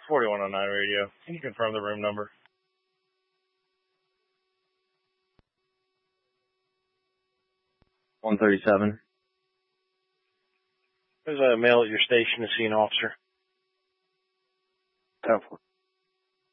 4109 radio. Can you confirm the room number? 137. There's a male at your station to see an officer. 10-4.